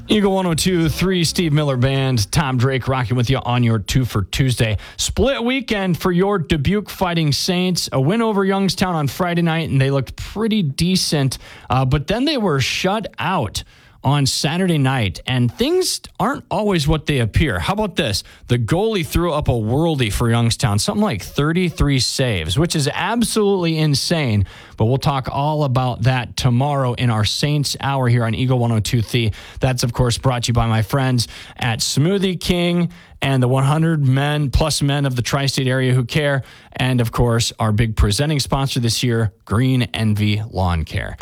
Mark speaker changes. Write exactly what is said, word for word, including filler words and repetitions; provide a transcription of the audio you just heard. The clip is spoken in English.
Speaker 1: Eagle one oh two point three, Steve Miller Band, Tom Drake rocking with you on your two for Tuesday. Split weekend for your Dubuque Fighting Saints. A win over Youngstown on Friday night, and they looked pretty decent. Uh, but then they were shut out on Saturday night, and things aren't always what they appear. How about this? The goalie threw up a worldie for Youngstown, something like thirty-three saves, which is absolutely insane. But we'll talk all about that tomorrow in our Saints Hour here on Eagle one oh two point three. That's, of course, brought to you by my friends at Smoothie King and the one hundred men plus men of the tri-state area who care. And, of course, our big presenting sponsor this year, Green Envy Lawn Care.